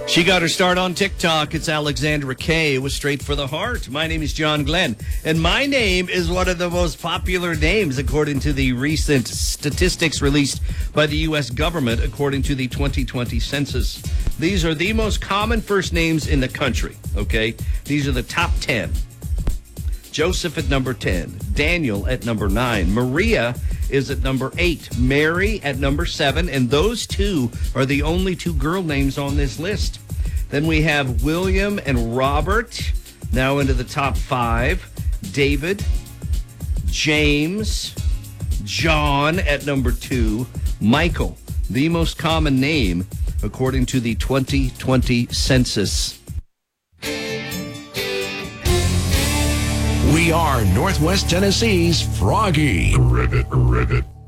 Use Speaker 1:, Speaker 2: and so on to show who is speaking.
Speaker 1: She got her start on TikTok. It's Alexandra Kay with Straight for the Heart. My name is John Glenn, and my name is one of the most popular names according to the recent statistics released by the U.S. government according to the 2020 census. These are the most common first names in the country, okay? These are the top 10. Joseph at number 10. Daniel at number 9. Maria is at number 8. Mary at number 7. And those two are the only two girl names on this list. Then we have William and Robert, now into the top 5. David, James, John at number 2. Michael, the most common name according to the 2020 census.
Speaker 2: We are Northwest Tennessee's Froggy.
Speaker 3: Ribbit.